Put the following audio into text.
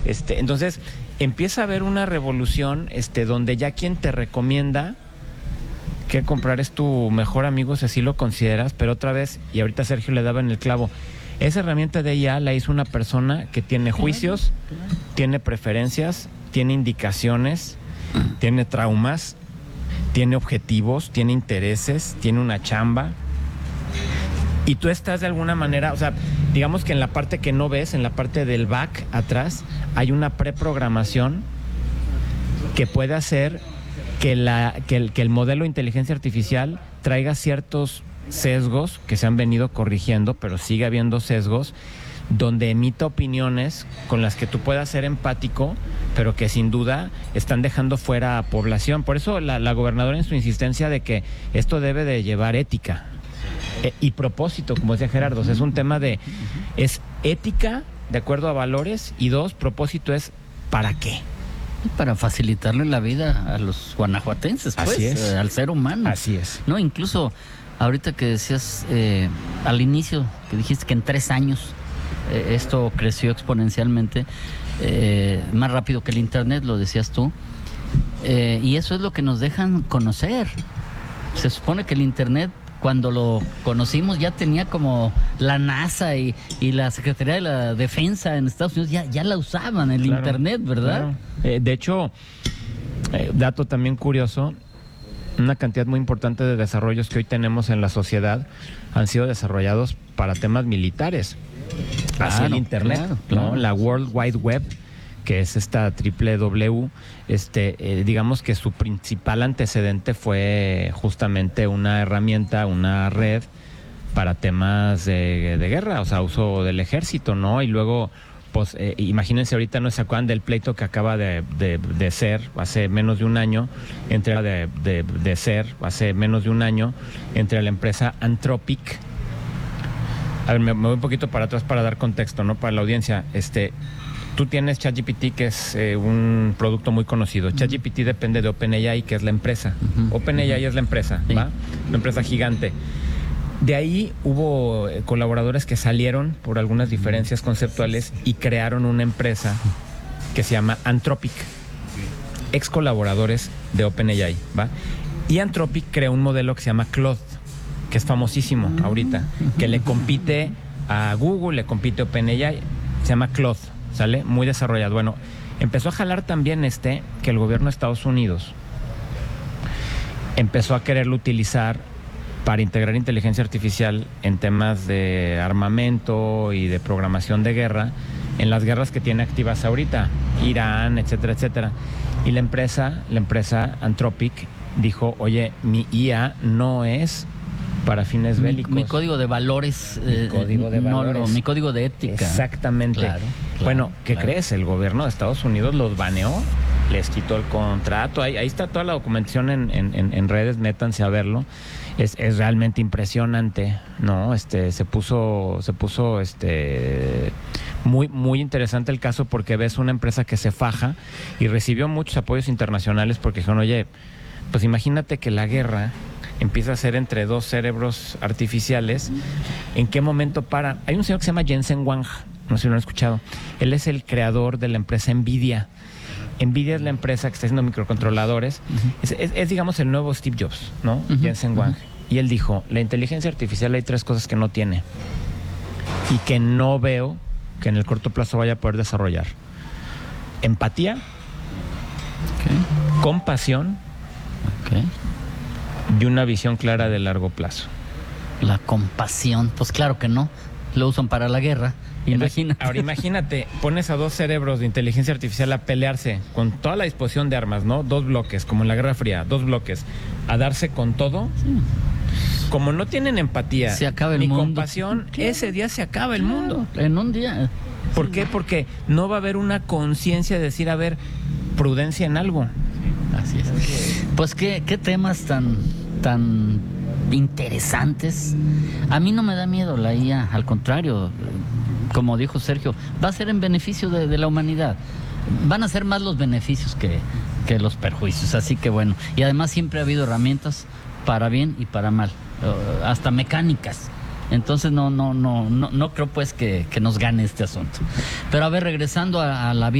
Entonces, empieza a haber una revolución donde ya quien te recomienda que comprar es tu mejor amigo, si así lo consideras, pero otra vez, y ahorita Sergio le daba en el clavo, esa herramienta de IA la hizo una persona que tiene juicios, tiene preferencias, tiene indicaciones, tiene traumas, tiene objetivos, tiene intereses, tiene una chamba. Y tú estás de alguna manera, o sea, digamos que en la parte que no ves, en la parte del back atrás, hay una preprogramación que puede hacer que el modelo de inteligencia artificial traiga ciertos sesgos que se han venido corrigiendo, pero sigue habiendo sesgos, donde emita opiniones con las que tú puedas ser empático, pero que sin duda están dejando fuera a población. Por eso la gobernadora en su insistencia de que esto debe de llevar ética y propósito, como decía Gerardo. O sea, es un tema es ética de acuerdo a valores, y dos, propósito es ¿para qué? Para facilitarle la vida a los guanajuatenses, pues, así es, al ser humano. Así es. No, incluso ahorita que decías al inicio, que dijiste que en 3 años esto creció exponencialmente, más rápido que el internet, lo decías tú, y eso es lo que nos dejan conocer. Se supone que el internet, cuando lo conocimos, ya tenía como la NASA y la Secretaría de la Defensa en Estados Unidos ya la usaban, el internet, ¿verdad? Claro. De hecho, dato también curioso, una cantidad muy importante de desarrollos que hoy tenemos en la sociedad han sido desarrollados para temas militares. Así el internet, claro. La World Wide Web, que es esta www, digamos que su principal antecedente fue justamente una herramienta, una red para temas de guerra, o sea, uso del ejército, ¿no? Y luego, pues, imagínense, ahorita no se acuerdan del pleito que acaba de ser hace menos de un año, entre la empresa Anthropic. A ver, me voy un poquito para atrás para dar contexto, ¿no? Para la audiencia, tú tienes ChatGPT, que es un producto muy conocido. ChatGPT depende de OpenAI, que es la empresa. OpenAI es la empresa, sí. ¿va? Una empresa gigante. De ahí hubo colaboradores que salieron por algunas diferencias conceptuales y crearon una empresa que se llama Anthropic. Ex colaboradores de OpenAI, ¿va? Y Anthropic creó un modelo que se llama Claude, que es famosísimo ahorita, que le compite a Google, le compite a OpenAI, se llama Claude. ¿Sale? Muy desarrollado. Bueno, empezó a jalar también que el gobierno de Estados Unidos empezó a quererlo utilizar para integrar inteligencia artificial en temas de armamento y de programación de guerra, en las guerras que tiene activas ahorita, Irán, etcétera, etcétera. Y la empresa Anthropic dijo, oye, mi IA no es para fines bélicos. Mi código de valores. Mi código de ética. Exactamente. Claro, bueno, ¿qué crees? El gobierno de Estados Unidos los baneó, les quitó el contrato. Ahí está toda la documentación en redes, métanse a verlo. Es realmente impresionante, ¿no? Se puso muy, muy interesante el caso, porque ves una empresa que se faja y recibió muchos apoyos internacionales porque dijeron, oye, pues imagínate que la guerra empieza a ser entre dos cerebros artificiales. ¿En qué momento para? Hay un señor que se llama Jensen Huang, no sé si lo han escuchado. Él es el creador de la empresa NVIDIA. NVIDIA es la empresa que está haciendo microcontroladores. Es digamos, el nuevo Steve Jobs, ¿no? Jensen Huang. Y él dijo, la inteligencia artificial hay 3 cosas que no tiene y que no veo que en el corto plazo vaya a poder desarrollar: empatía, compasión, y una visión clara de largo plazo. La compasión, pues claro que no. Lo usan para la guerra. Imagínate. Ahora imagínate, pones a 2 cerebros de inteligencia artificial a pelearse con toda la disposición de armas, ¿no? 2 bloques, como en la Guerra Fría, 2 bloques, a darse con todo. Sí. Como no tienen empatía se acaba el ni mundo. Compasión, ese día se acaba el mundo. En un día. ¿Por qué? Porque no va a haber una conciencia de decir, a ver, prudencia en algo. Así es. Pues qué temas tan interesantes. A mí no me da miedo la IA, al contrario, como dijo Sergio, va a ser en beneficio de la humanidad. Van a ser más los beneficios que los perjuicios, así que bueno. Y además siempre ha habido herramientas para bien y para mal, hasta mecánicas. Entonces no creo pues que nos gane este asunto. Pero a ver, regresando a la vida.